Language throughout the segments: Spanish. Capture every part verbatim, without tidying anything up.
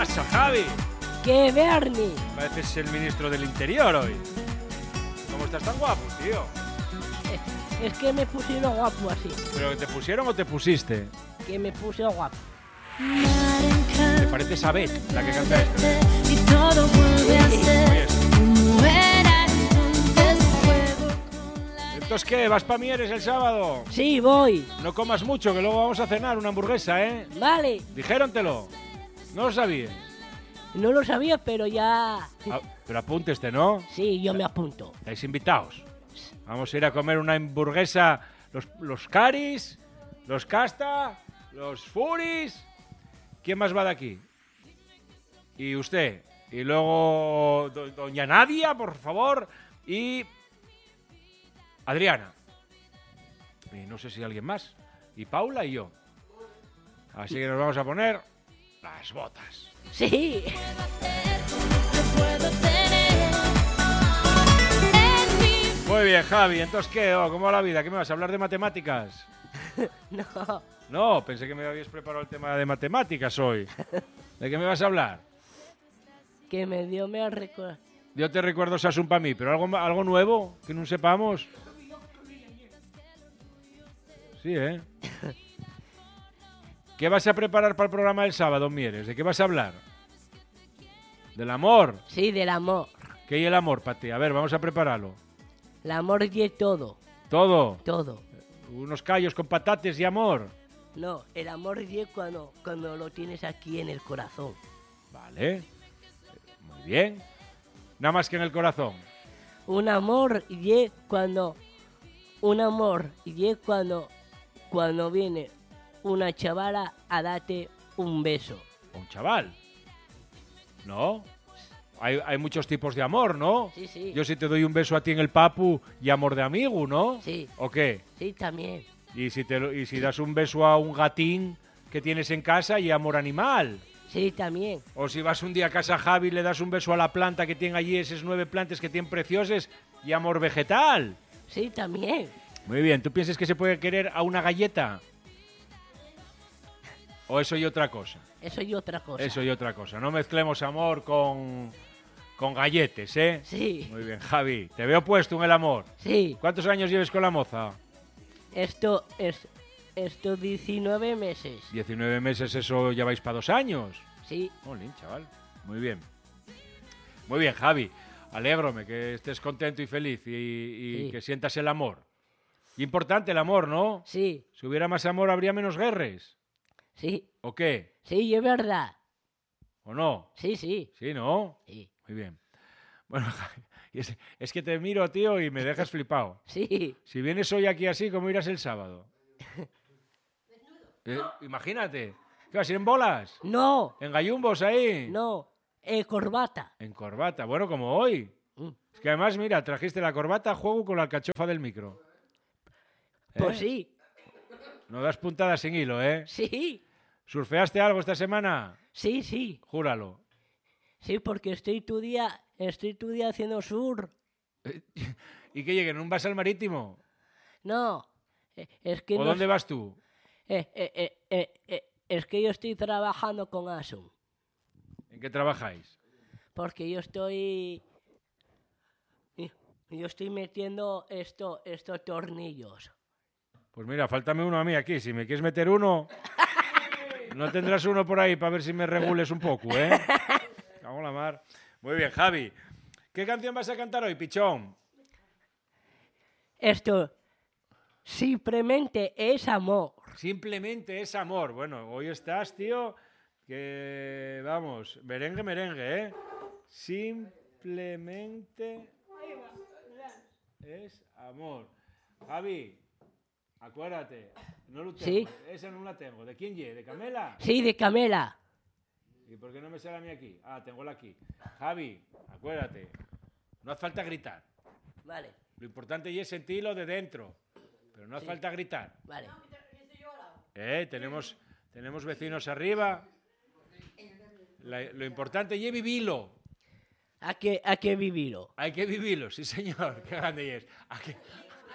pasa, Javi? ¿Qué, Bernie? Pareces el ministro del Interior hoy. ¿Cómo estás tan guapo, tío? Es, es que me pusieron guapo así. ¿Pero que te pusieron o te pusiste? Que me puse guapo. ¿Te pareces a Beth, la que canta esto? Y todo vuelve a ser como era entonces. Juego con la... ¿Entonces qué? ¿Vas pa' Mieres el sábado? Sí, voy. No comas mucho, que luego vamos a cenar una hamburguesa, ¿eh? Vale. Dijérontelo. No lo sabías. No lo sabía, pero ya... Ah, pero apúnteste, ¿no? Sí, yo me apunto. Estáis invitados. Vamos a ir a comer una hamburguesa. Los, los Caris, los Casta, los Furis. ¿Quién más va de aquí? Y usted. Y luego do, doña Nadia, por favor. Y Adriana. Y no sé si alguien más. Y Paula y yo. Así que nos vamos a poner las botas. Sí. puedo tener en mi... Muy bien, Javi. Entonces, ¿qué? Oh, ¿cómo va la vida? ¿Qué me vas a hablar de matemáticas? No. No, pensé que me habías preparado el tema de matemáticas hoy. ¿De qué me vas a hablar? Que me dio me recuerdo. Yo te recuerdo Sasun para mí, pero algo, algo nuevo que no sepamos. Sí, ¿eh? ¿Qué vas a preparar para el programa del sábado, Mieres? ¿De qué vas a hablar? ¿Del amor? Sí, del amor. ¿Qué hay el amor para ti? A ver, vamos a prepararlo. El amor y todo. ¿Todo? Todo. Unos callos con patates y amor. No, el amor y cuando, cuando lo tienes aquí en el corazón. Vale. Muy bien. Nada más que en el corazón. Un amor y cuando... Un amor y cuando... Cuando viene una chavala a darte un beso. Un chaval. ¿No? Hay, hay muchos tipos de amor, ¿no? Sí, sí. Yo si te doy un beso a ti en el papu y amor de amigo, ¿no? Sí. ¿O qué? Sí, también. Y si, te, lo- y si das un beso a un gatín que tienes en casa y amor animal. Sí, también. O si vas un día a casa a Javi y le das un beso a la planta que tiene allí, esas nueve plantas que tienen preciosas y amor vegetal. Sí, también. Muy bien, ¿tú piensas que se puede querer a una galleta? ¿O eso y otra cosa? Eso y otra cosa. Eso y otra cosa. No mezclemos amor con, con galletes, ¿eh? Sí, Muy bien, Javi. Te veo puesto en el amor. sí. ¿Cuántos años lleves con la moza? Esto es... Esto diecinueve meses. diecinueve meses, eso ya vais para dos años. Sí, Jolín, chaval. Muy bien. Muy bien, Javi. Alégrome que estés contento y feliz y, y Sí. que sientas el amor. Importante el amor, ¿no? sí, Si hubiera más amor, habría menos guerras. sí. ¿O qué? Sí, es verdad. ¿O no? Sí, sí. Sí, ¿no? Sí. Muy bien. Bueno, Javi, es, es que te miro, tío, y me dejas flipado. Sí. Si vienes hoy aquí así, ¿cómo irás el sábado? Eh, imagínate. ¿Qué vas a ir en bolas? No, ¿En gallumbos ahí? no. Eh, corbata. En corbata. Bueno, como hoy. Mm. Es que además, mira, trajiste la corbata a juego con la alcachofa del micro. Pues ¿Eh? sí. No das puntadas sin hilo, ¿eh? Sí. ¿Surfeaste algo esta semana? Sí, sí. Júralo. Sí, porque estoy tu día... Estoy tu día haciendo sur. ¿Y que lleguen? ¿Un vas al marítimo? No. eh, Es que ¿O no... dónde vas tú? eh, eh, eh, eh, eh, es que yo estoy trabajando con Asun. ¿En qué trabajáis? Porque yo estoy... Yo estoy metiendo esto, estos tornillos. Pues mira, faltame uno a mí aquí. Si me quieres meter uno, no tendrás uno por ahí para ver si me regules un poco, ¿eh? Vamos la mar. Muy bien, Javi. ¿Qué canción vas a cantar hoy, pichón? Esto simplemente es amor. Simplemente es amor. Bueno, hoy estás, tío, que vamos, merengue, merengue, ¿eh? Simplemente es amor. Javi, acuérdate, no lo tengo. Sí. Esa no la tengo. ¿De quién ye? ¿De Camela? Sí, de Camela. ¿Y por qué no me sale a mí aquí? Ah, tengo la aquí. Javi, acuérdate, no hace falta gritar. Vale, Lo importante es sentirlo de dentro, pero no hace Sí. falta gritar. vale. Eh, tenemos, tenemos vecinos arriba. La- lo importante es vivirlo. Hay que, hay que vivirlo. Hay que vivirlo, sí señor. Qué grande es. ¿A qué,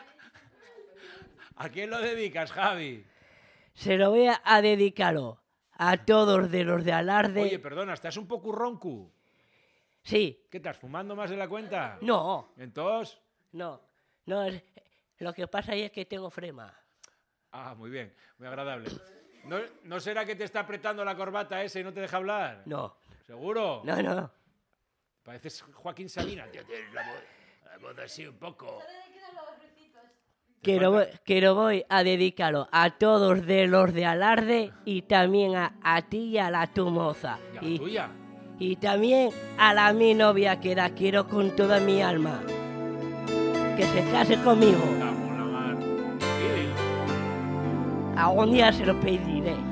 ¿A quién lo dedicas, Javi? Se lo voy a, a dedicarlo a todos de los de Alarde. Oye, perdona, ¿estás un poco ronco? Sí, ¿Qué estás, fumando más de la cuenta? no, ¿Entonces? no, no, es- lo que pasa ahí es que tengo flema. Ah, muy bien, muy agradable. ¿No, ¿No será que te está apretando la corbata ese y no te deja hablar? No, ¿Seguro? no, no. Pareces Joaquín Sabina. Tío, tienes la voz, la voz así un poco. Que lo, voy, que lo voy a dedicarlo a todos de los de Alarde y también a, a ti y a la tu moza. ¿Y a la Y, tuya? y también a la mi novia que la quiero con toda mi alma. Que se case conmigo. Cago en la mar. Sí, Algún día se lo pediré.